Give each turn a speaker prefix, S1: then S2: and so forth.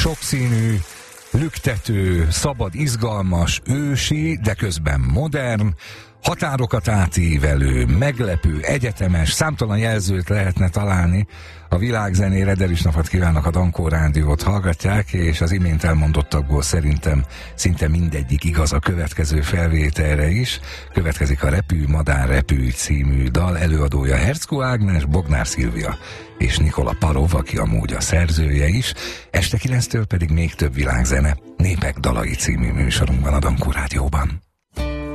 S1: sokszínű, lüktető, szabad, izgalmas, ősi, de közben modern, határokat átívelő, meglepő, egyetemes, számtalan jelzőt lehetne találni a világzenére, de is napot kívánok, a Dankó Rádiót hallgatják, és az imént elmondottakból szerintem szinte mindegyik igaz a következő felvételre is. Következik a Repülj, Madár, Repülj című dal, előadója Herczkó Ágnes, Bognár Szilvia és Nikola Parov, aki amúgy a szerzője is. Este 9-től pedig még több világzene, Népek dalai című műsorunkban a Dankó Rádióban.